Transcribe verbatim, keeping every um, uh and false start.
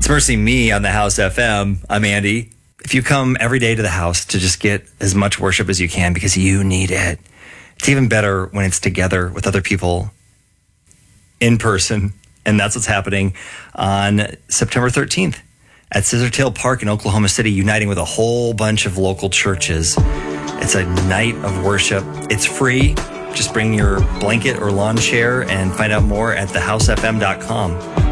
It's Mercy Me on the House F M. I'm Andy. If you come every day to the house to just get as much worship as you can because you need it, it's even better when it's together with other people in person. And that's what's happening on September thirteenth at Scissortail Park in Oklahoma City, uniting with a whole bunch of local churches. It's a night of worship. It's free. Just bring your blanket or lawn chair and find out more at the house f m dot com.